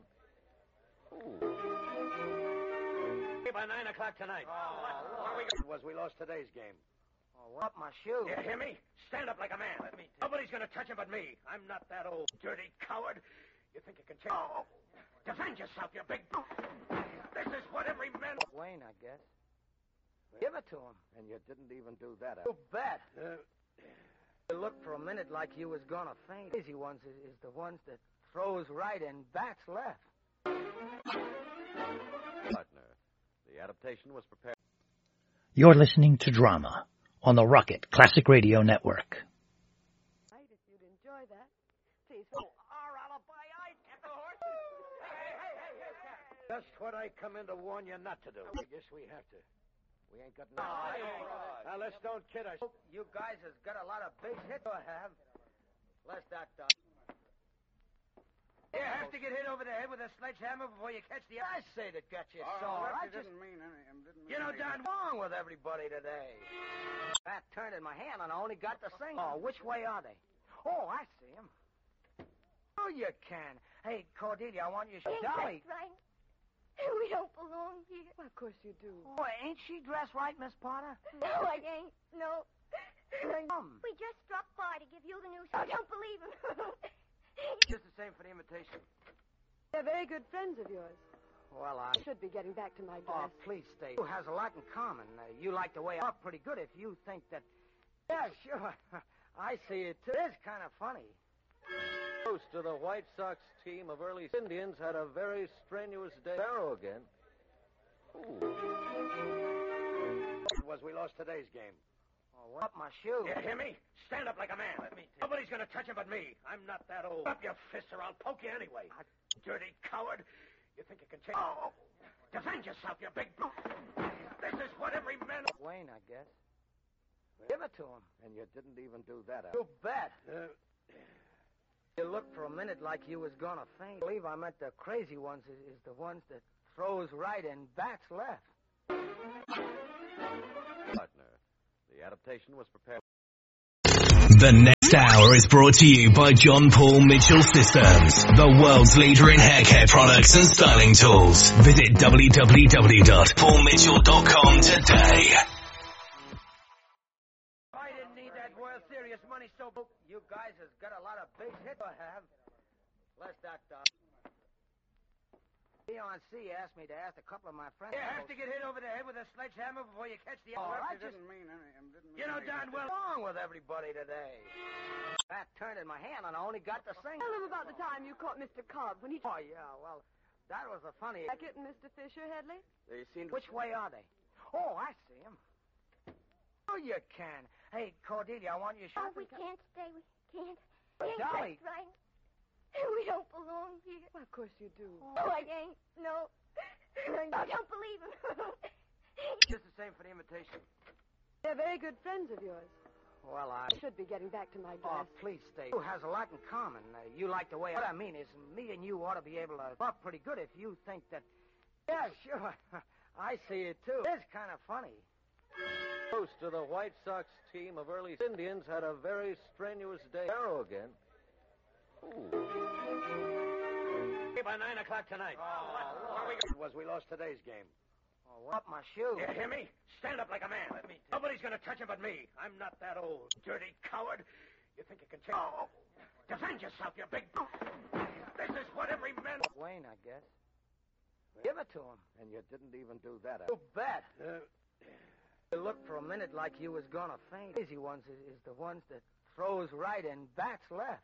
By 9 o'clock tonight. We lost today's game. Oh, what my shoe? You hear me? Stand up like a man. Nobody's going to touch him but me. I'm not that old. Dirty coward. You think you can change? Oh, defend yourself, you big... This is what every man... Wayne, I guess. Give it to him. And you didn't even do that. You bet. You looked for a minute like you was gonna faint. Easy ones is the ones that throws right and bats left. Partner, the adaptation was prepared. You're listening to Drama on the Rocket Classic Radio Network. Right, if you'd enjoy that. Please. Our alibi, I get the horses. Hey. Just what I come in to warn you not to do. I guess we have to. We ain't got no... Now, let's don't kid us. You guys has got a lot of big hits to have. Less that, You have to get hit over the head with a sledgehammer before you catch the... I say that got you Oh, sore. I didn't just... mean any... Didn't mean You know, any- Don, wrong with everybody today. That turned in my hand and I only got the thing. Oh, which way are they? Oh, I see them. Oh, you can. Hey, Cordelia, I want you to... Dolly. That's right. We don't belong here. Well, of course you do. Oh, ain't she dressed right, Miss Potter? No, I ain't. No. We just dropped by to give you the news. I don't believe him. Just the same for the invitation. They're very good friends of yours. Well, I... Should be getting back to my Oh, dress. please stay. You has a lot in common. You like the way I look pretty good if you think that... Yeah, sure. I see it, too. It's kind of funny. Host of the White Sox team of early Indians had a very strenuous day. Barrow again. Was we lost today's game. Oh, what? My shoe. You hear me? Stand up like a man. Nobody's gonna touch him but me. I'm not that old. Up your fists or I'll poke you anyway. Dirty coward. You think you can change... Oh! Defend yourself, you big... This is what every man... Wayne, I guess. Give it to him. And you didn't even do that. You bet. You looked for a minute like you was gonna faint. I believe I meant the crazy ones is the ones that throws right and bats left. Partner, the adaptation was prepared. The next hour is brought to you by John Paul Mitchell Systems, the world's leader in hair care products and styling tools. Visit www.paulmitchell.com today. I didn't need that World Series money, so you guys has got a lot of big hits to have. Less that, Leon C. asked me to ask a couple of my friends. You have to get hit over the head with a sledgehammer before you catch the... Oh, I Didn't mean any... Didn't mean You know, any- Don, what's wrong with everybody today? That turned in my hand and I only got the thing. Tell him about the time you caught Mr. Cobb when he... Oh, yeah, well, that was a funny... Like it, Mr. Fisher, Headley? They seem... Which way are they? Oh, I see them. Oh, you can. Hey, Cordelia, I want you to... Oh, we can't stay. We can't. We ain't Dolly. That's right. We don't belong here. Well, of course you do. No, I ain't. No. I don't believe him. Just the same for the invitation. They're very good friends of yours. Well, I... Should be getting back to my Oh, dress. please stay. You has a lot in common. You like the way... What I mean is, me and you ought to be able to talk pretty good if you think that... Yeah, sure. I see it, too. It's kind of funny. Host of the White Sox team of early Indians had a very strenuous day. Barrow again. By 9 o'clock tonight. Was we lost today's game. Oh, what? My shoe. You hear me? Stand up like a man. Nobody's gonna touch him but me. I'm not that old. Dirty coward. You think you can change... Oh! Defend yourself, you big... This is what every man... Wayne, I guess. Give it to him. And you didn't even do that. You bet. You looked for a minute like you was gonna faint. Easy ones is the ones that throws right and bats left.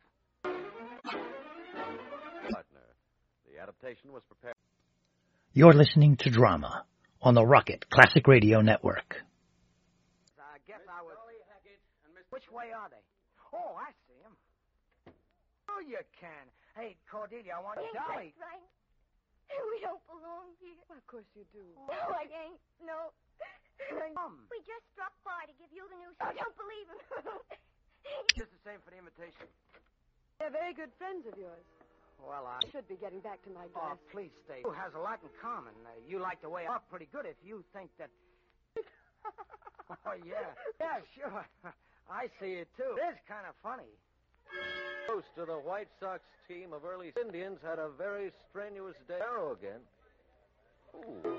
Partner, the adaptation was prepared. You're listening to Drama on the Rocket Classic Radio Network. I guess I was... Which way are they? Oh, I see them. Oh, you can. Hey, Cordelia, I want you... Dolly. That's right. We don't belong here. Well, of course you do. No, I ain't. No. We just dropped by to give you the news. I don't believe him. Just the same for the invitation. They're very good friends of yours. Well, I... Should be getting back to my Oh, dress. please stay. You has a lot in common. You like the way I look pretty good if you think that... Oh, yeah. Yeah, sure. I see it, too. It's kind of funny. Host of the White Sox team of early Indians had a very strenuous day. Barrow again.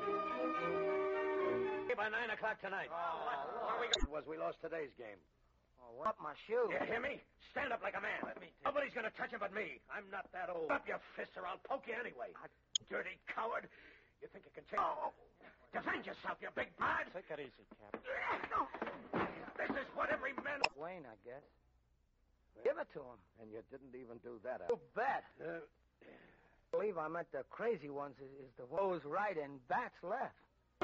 By 9 o'clock tonight. Was we lost today's game. Oh, up my shoe. You hear me? Stand up like a man. Nobody's going to touch him but me. I'm not that old. Up your fists or I'll poke you anyway. Dirty coward. You think you can take... Oh. Defend yourself, you big bird. Take it easy, Cap. This is what every man... Wayne, I guess. Give it to him. And you didn't even do that. You bet. I believe I meant the crazy ones is the woes right and bats left.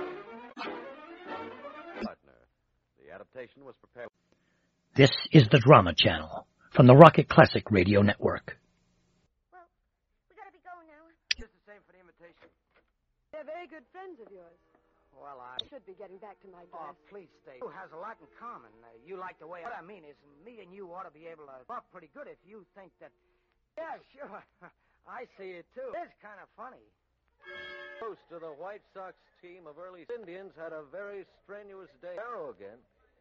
Partner. The adaptation was prepared. This is the Drama Channel from the Rocket Classic Radio Network. Well, we gotta be going now. Just the same for the invitation. They're very good friends of yours. Well, I should be getting back to my Oh, glass. please stay. You has a lot in common. You like the way... What I mean is, me and you ought to be able to talk pretty good if you think that... Yeah, sure. I see it, too. It's kind of funny. Host of the White Sox team of early Indians had a very strenuous day. Arrow again.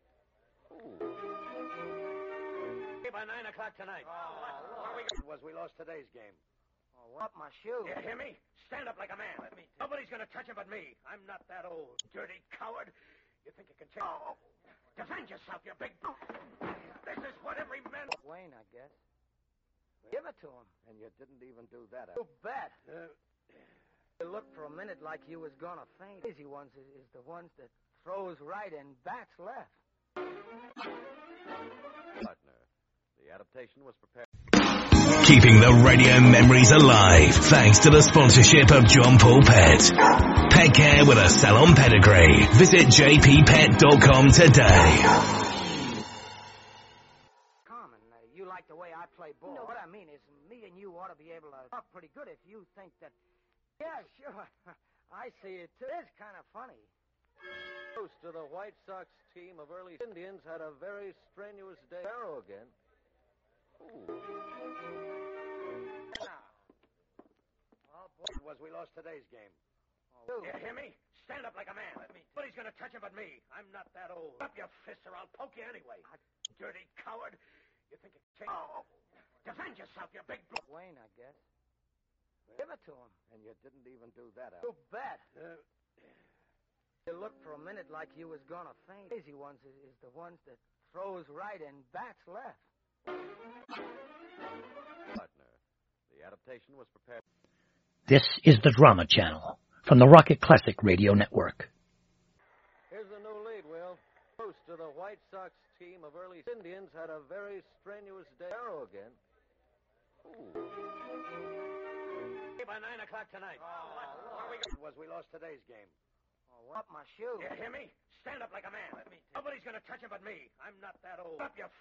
By 9 o'clock tonight. We lost today's game. Oh, up my shoe. You hear me? Stand up like a man. Nobody's going to touch him but me. I'm not that old. Dirty coward. You think you can take... Oh. Defend yourself, you big... This is what every man... Wayne, I guess. Give it to him. And you didn't even do that. You bet. You looked for a minute like you was gonna faint. Easy ones is the ones that throws right and bats left. Partner. The adaptation was prepared. Keeping the radio memories alive thanks to the sponsorship of John Paul Pet. Pet care with a salon pedigree. Visit jppet.com today. Common. You like the way I play ball. No, what I mean is, me and you ought to be able to talk pretty good if you think that... Yeah, sure. I see it, too. It's kind of funny. Host of the White Sox team of early Indians had a very strenuous day. Arrow again. We lost today's game. You hear me? Stand up like a man. Nobody's going to touch him but me. I'm not that old. Up your fists or I'll poke you anyway. Dirty coward. You think you can take... Oh. Defend yourself, you big... Wayne, I guess. Give it to him. And you didn't even do that. You bet. You looked for a minute like you was gonna faint. Easy ones is the ones that throws right and bats left. Partner. The adaptation was prepared. This is the Drama Channel from the Rocket Classic Radio Network. Here's the new lead, Will. Host of the White Sox team of early Indians had a very strenuous day. Arrow again. By 9 o'clock tonight. We lost today's game. Oh, up my shoe. You hear me? Stand up like a man. Nobody's going to touch him but me. I'm not that old. Up your